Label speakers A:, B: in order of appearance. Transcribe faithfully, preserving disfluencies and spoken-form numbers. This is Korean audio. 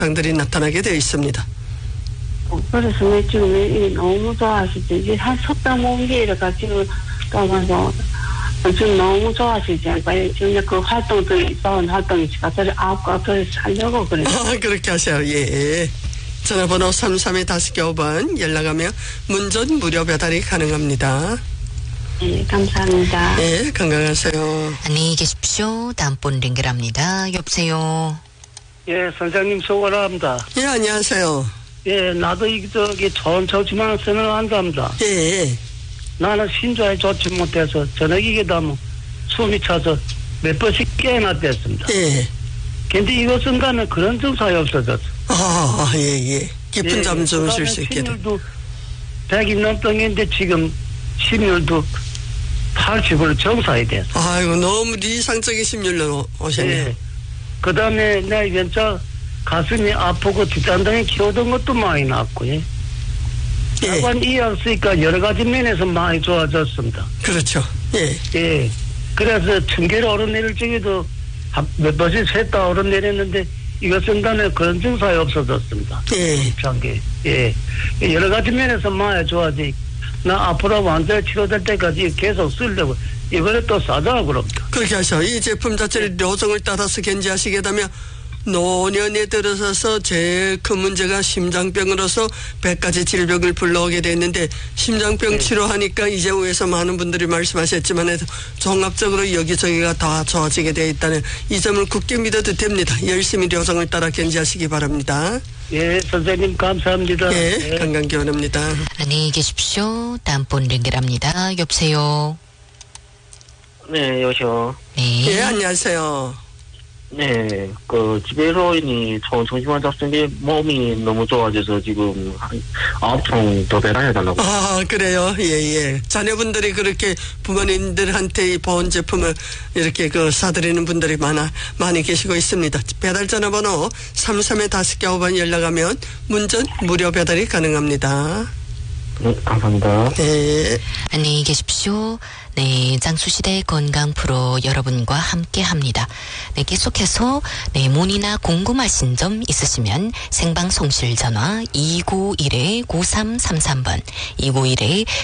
A: 증상들이 나타나게 되어 있습니다.
B: 그래서 내 지금 이 너무 좋아하시지. 이제 한 석 달 모기를 지금 가면서 지금 너무 좋아하시지. 그러니까 지금 그 활동들이 있던 활동이 가서 아홉 가서 살려고 그래요.
A: 아, 그렇게 하세요. 예. 전화번호 삼삼의 다섯 개 오 번 연락하면 문전 무료 배달이 가능합니다.
B: 네, 감사합니다.
A: 네, 건강하세요.
C: 안녕히 계십시오. 다음 분 연결합니다. 여보세요.
D: 예, 선생님 수고합니다.
A: 예, 안녕하세요.
D: 예, 나도 이 저기 좋은 처지만 생각한답니다.
A: 예.
D: 나는 신조에 좋지 못해서 저녁이게 되면 숨이 차서 몇 번씩 깨어났댔습니다.
A: 예.
D: 근데 이것은 간에 그런 증상이 없어졌어.
A: 아, 예, 예. 깊은
D: 예,
A: 잠 주무실 수 있게 돼.
D: 심혈도 백이 넘던인데 지금 심혈도 팔십으로 정상이 됐어.
A: 아이고, 너무 이상적인 심률로 오셨네요.
D: 예. 그 다음에 내 왼쪽 가슴이 아프고 뒷단등이 키우던 것도 많이 났고, 예.
A: 예.
D: 약간 이약 쓰니까 여러 가지 면에서 많이 좋아졌습니다.
A: 그렇죠. 예.
D: 예. 그래서 청계를 오르내릴 적에도 몇 번씩 셋다 오르내렸는데 이것은 간에 그런 증상이 없어졌습니다.
A: 예.
D: 청계. 예. 여러 가지 면에서 많이 좋아지. 나 앞으로 완전히 치료될 때까지 계속 쓰려고 이번에 또 사자 그럽니다.
A: 그렇게 하셔. 이 제품 자체를 요정을 따라서 견지하시게 되면 노년에 들어서서 제일 큰 문제가 심장병으로서 백 가지 질병을 불러오게 됐는데 심장병
D: 네.
A: 치료하니까 이재우에서 많은 분들이 말씀하셨지만 해도 종합적으로 여기저기가 다 좋아지게 되어 있다는 이 점을 굳게 믿어도 됩니다. 열심히 요정을 따라 견지하시기 바랍니다.
D: 예, 선생님 감사합니다.
A: 예,
D: 예.
A: 건강기원입니다.
C: 안녕히 계십시오. 다음 분 연결합니다. 여보세요.
E: 네, 여보세요.
C: 네.
A: 예, 안녕하세요.
E: 네, 그, 지배로인이 정신만 잡쓴 게 몸이 너무 좋아져서 지금 한 아홉 통 더 배달해달라고.
A: 아, 그래요? 예, 예. 자녀분들이 그렇게 부모님들한테 이 보온 제품을 이렇게 그 사드리는 분들이 많아, 많이 계시고 있습니다. 배달 전화번호 삼삼의 다섯 개 오 번 연락하면 문전 무료 배달이 가능합니다.
E: 네, 감사합니다.
A: 네.
C: 안녕히 계십시오. 네, 장수시대 건강 프로 여러분과 함께 합니다. 네, 계속해서 네, 문의나 궁금하신 점 있으시면 생방송실 전화 이구일 구삼삼삼 번, 이구일